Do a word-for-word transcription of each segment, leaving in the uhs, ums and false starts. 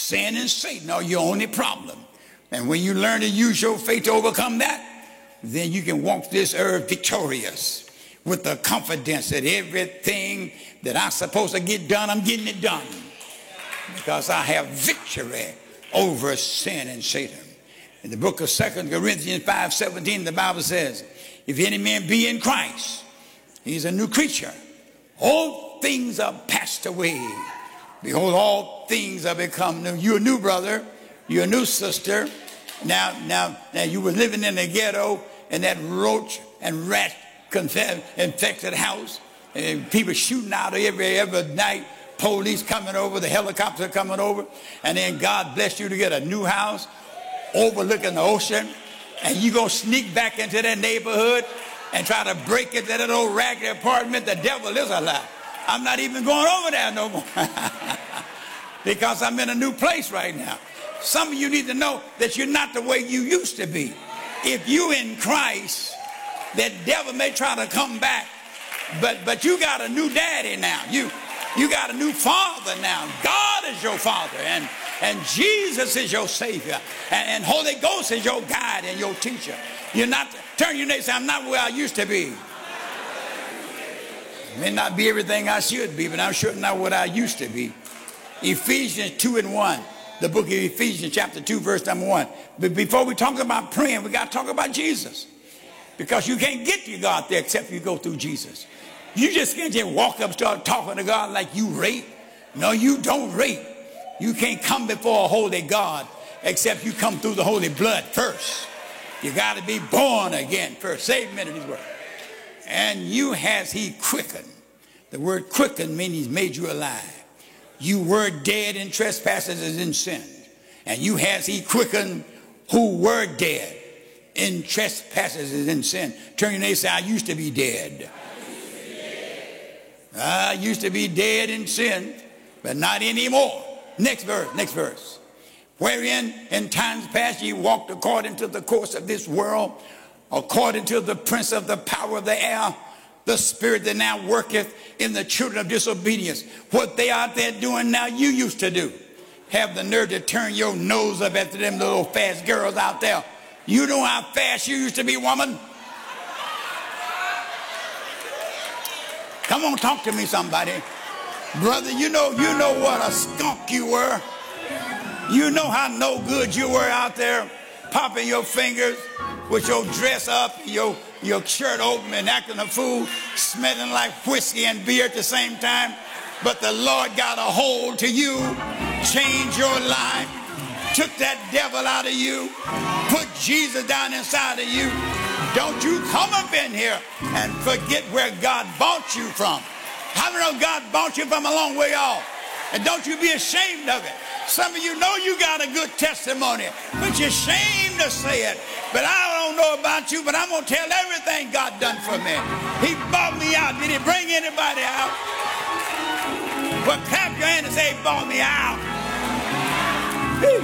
Sin and Satan are your only problem. And when you learn to use your faith to overcome that, then you can walk this earth victorious with the confidence that everything that I'm supposed to get done, I'm getting it done. Because I have victory over sin and Satan. In the book of Second Corinthians five seventeen, the Bible says, if any man be in Christ, he's a new creature. All things are passed away. Behold, all things are become new. You're a new brother. You're a new sister. Now, now, now you were living in the ghetto in that roach and rat infected house, and people shooting out every every night. Police coming over, the helicopter coming over, and then God bless you to get a new house overlooking the ocean, and you gonna sneak back into that neighborhood and try to break into that old raggedy apartment. The devil is a lie. I'm not even going over there no more because I'm in a new place right now. Some of you need to know that you're not the way you used to be. If you in Christ, that devil may try to come back, but but you got a new daddy now. You you got a new father now. God is your father, and and Jesus is your savior, and, and Holy Ghost is your guide and your teacher. You're not, turn your neighbor and say, I'm not where I used to be. May not be everything I should be, but I'm sure not what I used to be. Ephesians two and one. The book of Ephesians chapter two verse number one. But before we talk about praying, we got to talk about Jesus. Because you can't get to God there except you go through Jesus. You just can't just walk up and start talking to God like you rape. No, you don't rape. You can't come before a holy God except you come through the holy blood first. You got to be born again first. Say amen to these words. And you has he quickened. The word quickened means he's made you alive. You were dead in trespasses and in sin. And you has he quickened who were dead in trespasses and in sin. Turn your neighbor and say, I used to be dead. I used to be dead in sin, but not anymore. Next verse, next verse. Wherein in times past ye walked according to the course of this world, according to the prince of the power of the air, the spirit that now worketh in the children of disobedience. What they out there doing now, you used to do. Have the nerve to turn your nose up after them little fast girls out there. You know how fast you used to be, woman? Come on, talk to me, somebody. Brother, you know, you know what a skunk you were. You know how no good you were out there, popping your fingers with your dress up, your, your shirt open and acting a fool, smelling like whiskey and beer at the same time. But the Lord got a hold to you, changed your life, took that devil out of you, put Jesus down inside of you. Don't you come up in here and forget where God bought you from. How many know God bought you from a long way off? And don't you be ashamed of it. Some of you know you got a good testimony, but you're ashamed to say it. But I don't know about you, but I'm going to tell everything God done for me. He bought me out. Did he bring anybody out? But clap your hand and say, he bought me out. Whew.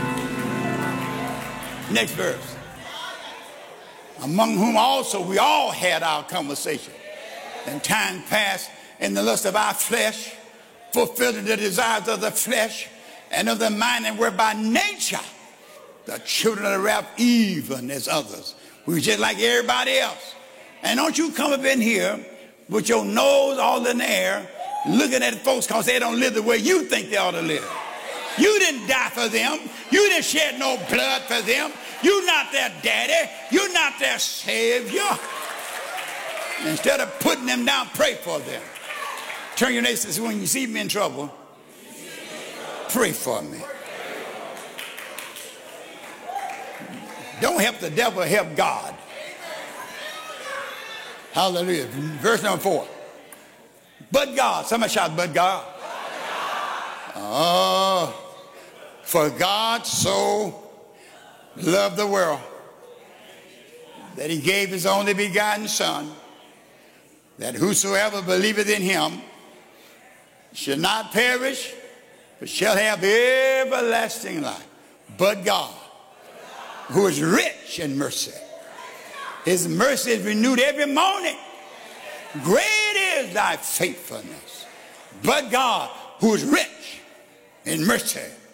Next verse. Among whom also we all had our conversation in time past in the lust of our flesh, fulfilling the desires of the flesh and of the mind, and were by nature the children of the wrath, even as others. We were just like everybody else. And don't you come up in here with your nose all in the air looking at folks because they don't live the way you think they ought to live. You didn't die for them. You didn't shed no blood for them. You're not their daddy. You're not their savior. Instead of putting them down, pray for them. Turn your neighbor and say, when you see me in trouble, pray for me. Don't help the devil, help God. Hallelujah. Verse number four. But God. Somebody shout, but God. Oh, for God so loved the world that he gave his only begotten Son, that whosoever believeth in him shall not perish, but shall have everlasting life. But God, who is rich in mercy, his mercy is renewed every morning. Great is thy faithfulness. But God, who is rich in mercy,